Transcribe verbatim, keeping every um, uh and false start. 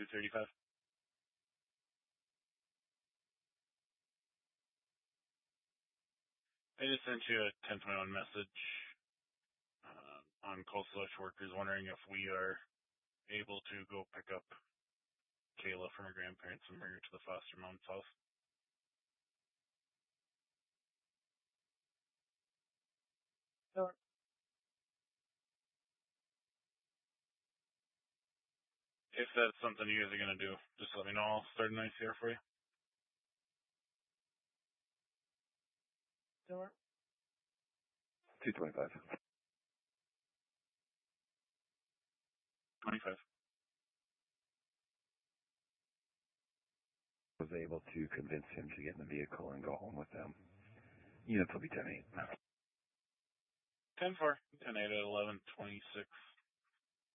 thirty-five. I just sent you a ten twenty-one message uh, on Cold Slush Workers wondering if we are able to go pick up Kayla from her grandparents and bring her to the Foster Mom's house. Sure. If that's something you guys are going to do, just let me know. I'll start an I C R for you. Sure. two twenty-five. twenty-five. Was able to convince him to get in the vehicle and go home with them. Units will be ten eight. ten four. ten eight at eleven twenty-six.